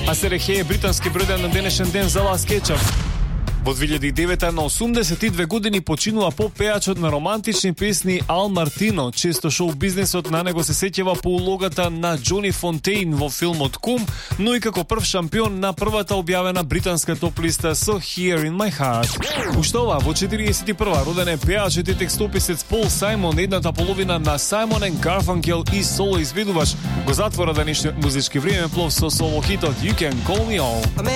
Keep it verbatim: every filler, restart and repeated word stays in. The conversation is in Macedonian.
А се рехе е британски броден на денешен ден за Лас Кетчап. Во две илјади и девета на осумдесет и две години починува поп-пејачот на романтични песни Ал Мартино. Често шоу бизнисот на него се сеќава по улогата на Џони Фонтейн во филмот Кум, но и како прв шампион на првата објавена британска топ-листа со Here in My Heart. Уште ова, во четириесет и прва роден е пејачот и текстописец Пол Сајмон, едната половина на Сајмон енд Гарфанкел и соло изведувач. Го затвора денешниот музички времеплов со соло хитот You Can Call Me All.